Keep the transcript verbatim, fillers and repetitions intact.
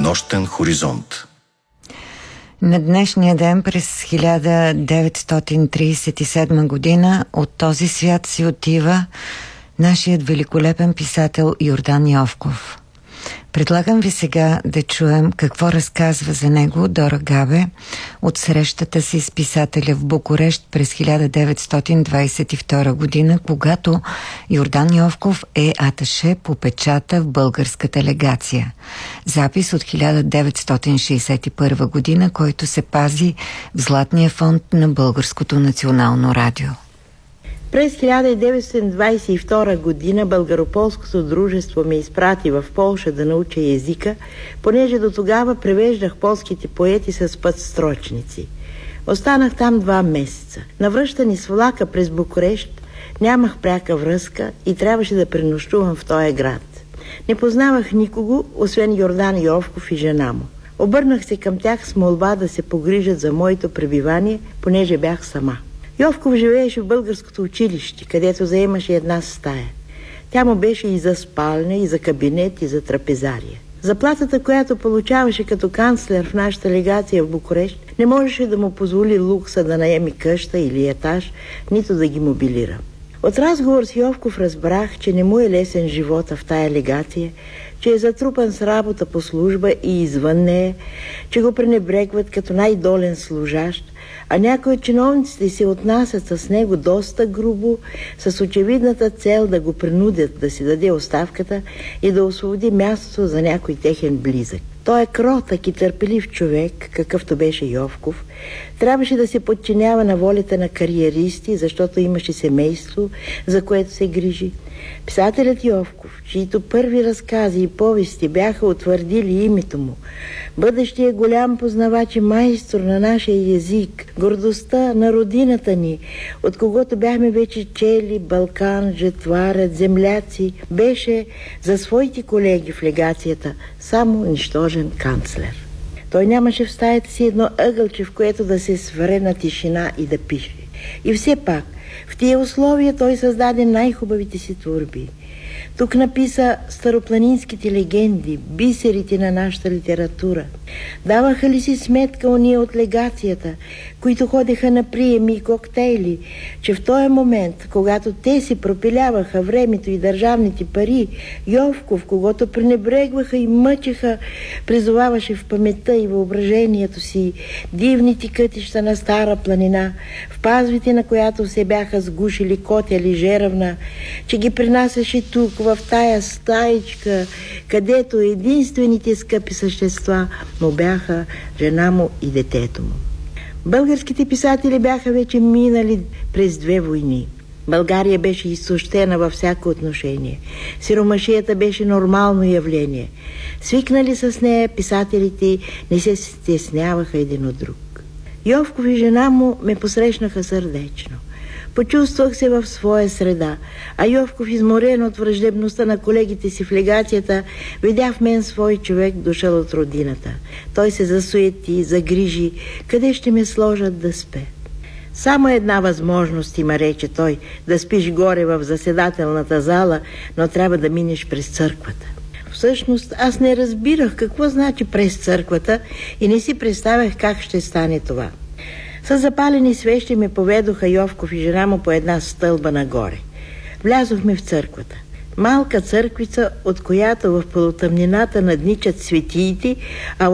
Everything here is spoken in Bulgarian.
Нощен хоризонт. На днешния ден през хиляда деветстотин тридесет и седма година от този свят си отива нашият великолепен писател Йордан Йовков. Предлагам ви сега да чуем какво разказва за него Дора Габе от срещата си с писателя в Букурещ през хиляда деветстотин двадесет и втора година, когато Йордан Йовков е аташе по печата в българската легация. Запис от хиляда деветстотин шейсет и първа година, който се пази в Златния фонд на Българското национално радио. През хиляда деветстотин двадесет и втора година Българополското дружество ме изпрати в Полша да науча езика, понеже до тогава превеждах полските поети с пътстрочници. Останах там два месеца. Навръщани с влака през Букурещ нямах пряка връзка и трябваше да пренощувам в този град. Не познавах никого, освен Йордан Йовков и жена му. Обърнах се към тях с молба да се погрижат за моето пребивание, понеже бях сама. Йовков живееше в българското училище, където заемаше една стая. Тя му беше и за спалня, и за кабинет, и за трапезария. Заплатата, която получаваше като канцлер в нашата легация в Букурещ, не можеше да му позволи лукса да наеми къща или етаж, нито да ги мобилира. От разговор с Йовков разбрах, че не му е лесен живота в тая легация, че е затрупан с работа по служба и извън нея, че го пренебрегват като най-долен служащ, а някои от чиновниците се отнасят с него доста грубо, с очевидната цел да го принудят да си даде оставката и да освободи мястото за някой техен близък. Той е кротък и търпелив човек, какъвто беше Йовков. Трябваше да се подчинява на волята на кариеристи, защото имаше семейство, за което се грижи. Писателят Йовков, чието първи разкази и повести бяха утвърдили името му, бъдещия голям познавач и майстор на нашия език, гордостта на родината ни, от когото бяхме вече чели Балкан, Жетварят, земляци, беше за своите колеги в легацията само нищожен канцлер. Той нямаше в стаята си едно ъгълче, в което да се свре на тишина и да пише. И все пак, в тия условия той създаде най-хубавите си творби. Тук написа старопланинските легенди, бисерите на нашата литература. Даваха ли си сметка уния от легацията, които ходеха на приеми и коктейли, че в този момент, когато те си пропиляваха времето и държавните пари, Йовков, когато пренебрегваха и мъчеха, призоваваше в паметта и въображението си дивните кътища на Стара планина, в пазвите на която се бяха сгушили Котел и Жеравна, че ги принасяше тук, в тая стаичка, където единствените скъпи същества му бяха жена му и детето му. Българските писатели бяха вече минали през две войни. България беше изсущена във всяко отношение. Сиромашията беше нормално явление. Свикнали с нея, писателите не се стесняваха един от друг. Йовков и жена му ме посрещнаха сърдечно. Почувствах се в своя среда, а Йовков, изморен от враждебността на колегите си в легацията, видя в мен свой човек, дошъл от родината. Той се засуети, загрижи, къде ще ме сложат да спе. Само една възможност има, рече той, да спиш горе в заседателната зала, но трябва да минеш през църквата. Всъщност аз не разбирах какво значи през църквата и не си представях как ще стане това. С запалени свещи ме поведоха Йовков и жена му по една стълба нагоре. Влязохме в църквата. Малка църквица, от която в полутъмнината надничат светиите, а